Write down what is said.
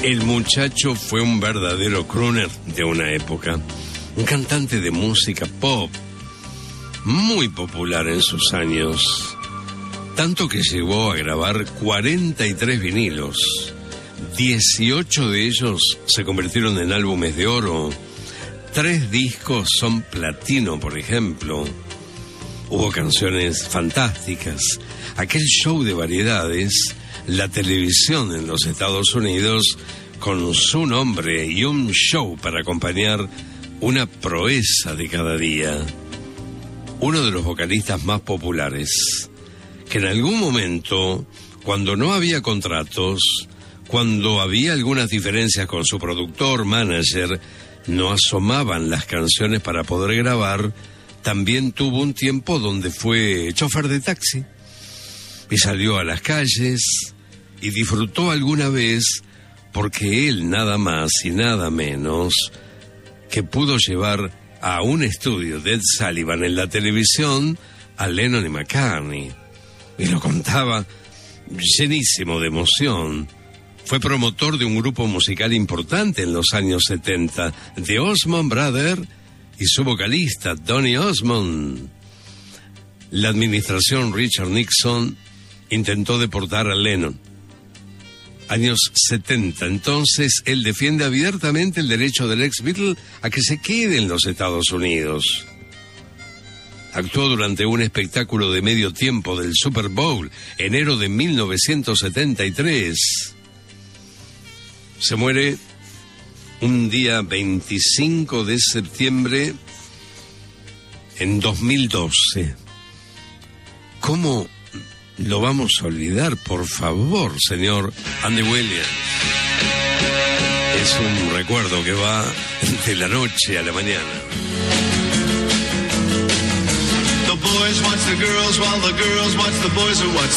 El muchacho fue un verdadero crooner de una época, un cantante de música pop, muy popular en sus años, tanto que llegó a grabar 43 vinilos, 18 de ellos se convirtieron en álbumes de oro, 3 discos son platino, por ejemplo. Hubo canciones fantásticas, aquel show de variedades, la televisión en los Estados Unidos con su nombre y un show para acompañar una proeza de cada día. Uno de los vocalistas más populares, que en algún momento, cuando no había contratos, cuando había algunas diferencias con su productor, manager, no asomaban las canciones para poder grabar, también tuvo un tiempo donde fue chofer de taxi y salió a las calles y disfrutó alguna vez porque él nada más y nada menos que pudo llevar a un estudio de Ed Sullivan en la televisión a Lennon y McCartney, y lo contaba llenísimo de emoción. Fue promotor de un grupo musical importante en los años 70, The Osmond Brothers, y su vocalista, Donny Osmond. La administración Richard Nixon intentó deportar a Lennon. Años 70, entonces él defiende abiertamente el derecho del ex Beatle a que se quede en los Estados Unidos. Actuó durante un espectáculo de medio tiempo del Super Bowl, enero de 1973. Se muere un día 25 de septiembre en 2012. ¿Cómo lo vamos a olvidar, por favor, señor Andy Williams? Es un recuerdo que va de la noche a la mañana. The boys watch the girls while the girls watch the boys who watch